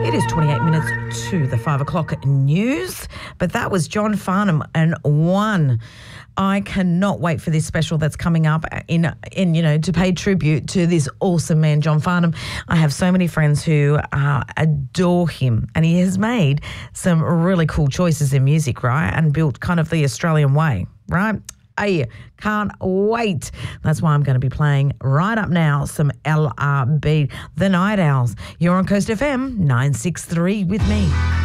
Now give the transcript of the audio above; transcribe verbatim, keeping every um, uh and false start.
It is twenty-eight minutes to the five o'clock news, but that was John Farnham and One. I cannot wait for this special that's coming up in, in you know, to pay tribute to this awesome man, John Farnham. I have so many friends who uh, adore him, and he has made some really cool choices in music, right, and built kind of the Australian way, right? I can't wait. That's why I'm going to be playing right up now some L R B, The Night Owls. You're on Coast F M nine six three with me.